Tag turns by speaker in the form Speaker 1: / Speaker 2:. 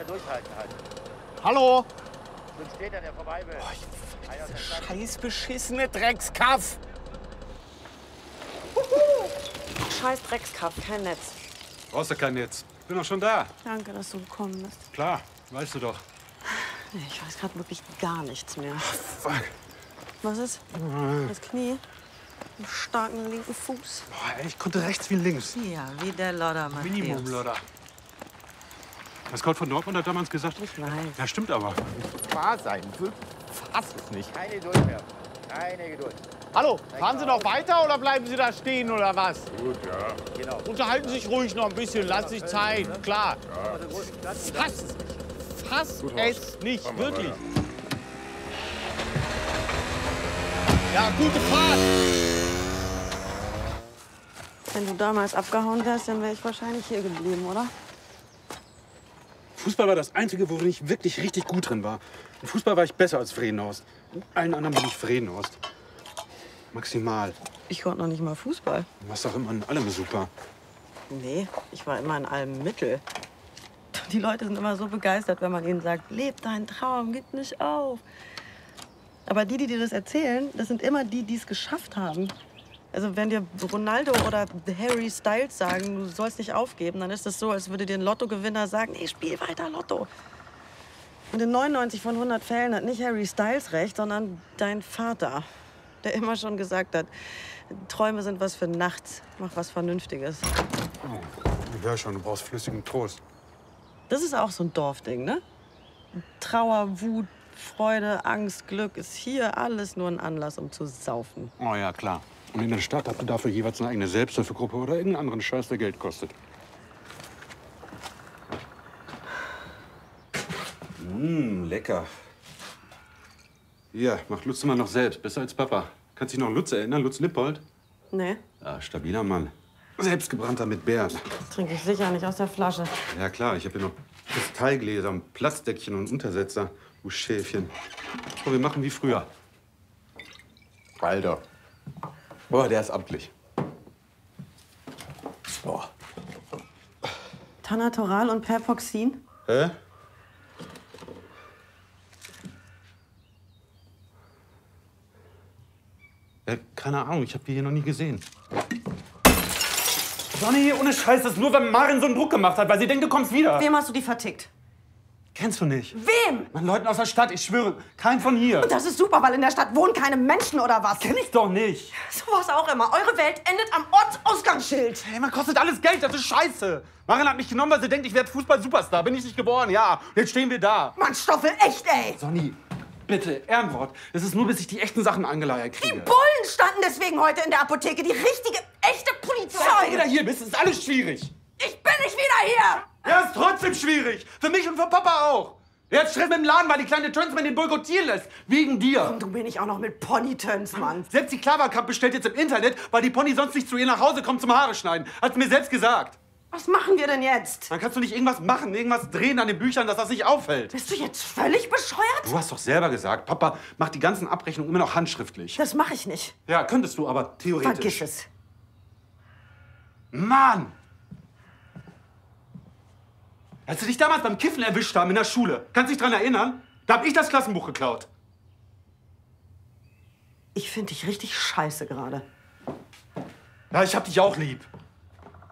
Speaker 1: lange durchhalten halt.
Speaker 2: Hallo?
Speaker 1: Sonst steht er, der vorbei will. Einer aus der Stadt.
Speaker 2: Scheiß beschissene Dreckskaff.
Speaker 3: Scheiß Dreckskaff, kein Netz.
Speaker 4: Brauchst du kein Netz. Bin doch schon da.
Speaker 3: Danke, dass du gekommen bist.
Speaker 4: Klar, weißt du doch.
Speaker 3: Nee, ich weiß gerade wirklich gar nichts mehr.
Speaker 4: Fuck.
Speaker 3: Was ist? Das Knie? Einen starken linken Fuß.
Speaker 4: Boah, ey, ich konnte rechts wie links.
Speaker 5: Ja, wie der Lodder, Matthäus.
Speaker 4: Minimum, Lodder. Das Gott von Dortmund hat damals gesagt.
Speaker 3: Ich weiß.
Speaker 4: Ja, stimmt aber.
Speaker 2: Wahr sein. Fass es nicht.
Speaker 1: Keine Geduld mehr. Keine Geduld.
Speaker 2: Hallo, fahren Sie noch weiter oder bleiben Sie da stehen oder was?
Speaker 1: Gut, ja. Genau.
Speaker 2: Unterhalten Sie sich ruhig noch ein bisschen, lassen sich Zeit, klar.
Speaker 1: Also großen Platz.
Speaker 2: Fass es nicht. Fass es nicht, wirklich. Ja, gute Fahrt.
Speaker 3: Wenn du damals abgehauen wärst, dann wäre ich wahrscheinlich hier geblieben, oder?
Speaker 4: Fußball war das Einzige, worin ich wirklich richtig gut drin war. In Fußball war ich besser als Vredenhorst. In allen anderen bin ich Vredenhorst. Maximal.
Speaker 3: Ich konnte noch nicht mal Fußball.
Speaker 4: Du warst doch immer in allem super.
Speaker 3: Nee, ich war immer in allem Mittel. Die Leute sind immer so begeistert, wenn man ihnen sagt, leb deinen Traum, gib nicht auf. Aber die dir das erzählen, das sind immer die, die es geschafft haben. Also wenn dir Ronaldo oder Harry Styles sagen, du sollst nicht aufgeben, dann ist das so, als würde dir ein Lottogewinner sagen, nee, spiel weiter Lotto. Und in 99 von 100 Fällen hat nicht Harry Styles recht, sondern dein Vater, der immer schon gesagt hat, Träume sind was für nachts, mach was Vernünftiges.
Speaker 4: Oh, ich höre schon, du brauchst flüssigen Trost.
Speaker 3: Das ist auch so ein Dorfding, ne? Trauer, Wut, Freude, Angst, Glück ist hier alles nur ein Anlass, um zu saufen.
Speaker 4: Oh ja, klar. Und in der Stadt habt ihr dafür jeweils eine eigene Selbsthilfegruppe oder irgendeinen anderen Scheiß, der Geld kostet. Lecker. Hier, macht Lutz mal noch selbst. Besser als Papa. Kannst dich noch an Lutz erinnern? Lutz Lippold?
Speaker 3: Nee,
Speaker 4: Ja, stabiler Mann. Selbstgebrannter mit Beeren.
Speaker 3: das trinke ich sicher nicht aus der Flasche.
Speaker 4: Ja klar, ich habe hier noch Kristallgläser, ein Platzdeckchen und Untersetzer. Du Schäfchen. So, wir machen wie früher. Alter. Boah, der ist amtlich. Boah.
Speaker 3: Tanatoral und Perpoxin?
Speaker 4: Hä? Keine Ahnung, ich habe die hier noch nie gesehen. Sonny, ohne Scheiß, das ist nur, weil Marin so einen Druck gemacht hat, weil sie denkt, du kommst wieder.
Speaker 3: Wem hast du die vertickt?
Speaker 4: Kennst du nicht?
Speaker 3: Wem?
Speaker 4: Mann, Leuten aus der Stadt, ich schwöre, kein von hier.
Speaker 3: Und das ist super, weil in der Stadt wohnen keine Menschen oder was?
Speaker 4: Kenn ich doch nicht.
Speaker 3: So was auch immer. Eure Welt endet am Ortsausgangsschild.
Speaker 4: Hey, man kostet alles Geld, das ist scheiße. Marin hat mich genommen, weil sie denkt, ich werde Fußball-Superstar. Bin ich nicht geboren, ja. Jetzt stehen wir da.
Speaker 3: Mann, Stoffel, echt, ey.
Speaker 4: Sonny, bitte, Ehrenwort. Das ist nur, bis ich die echten Sachen angeleiert kriege.
Speaker 3: Die Bullen standen deswegen heute in der Apotheke. Die richtige, echte Polizei.
Speaker 4: Seit du wieder hier bist, ist alles schwierig.
Speaker 3: Ich bin nicht wieder hier.
Speaker 4: Ja, ist trotzdem schwierig. Für mich und für Papa auch. Er hat Stress mit dem Laden, weil die kleine Tönsmann den boykottieren lässt. Wegen dir.
Speaker 3: Und du bin ich auch noch mit Pony-Töns, Mann.
Speaker 4: Selbst die Klaverkamp bestellt jetzt im Internet, weil die Pony sonst nicht zu ihr nach Hause kommt zum Haare schneiden. Hat sie mir selbst gesagt.
Speaker 3: Was machen wir denn jetzt?
Speaker 4: Dann kannst du nicht irgendwas machen, irgendwas drehen an den Büchern, dass das nicht auffällt.
Speaker 3: Bist du jetzt völlig bescheuert?
Speaker 4: Du hast doch selber gesagt, Papa macht die ganzen Abrechnungen immer noch handschriftlich.
Speaker 3: Das mache ich nicht.
Speaker 4: Ja, könntest du, aber theoretisch.
Speaker 3: Vergiss es.
Speaker 4: Mann! Als sie dich damals beim Kiffen erwischt haben in der Schule, kannst du dich dran erinnern? Da hab ich das Klassenbuch geklaut.
Speaker 3: Ich finde dich richtig scheiße gerade.
Speaker 4: Ja, ich hab dich auch lieb.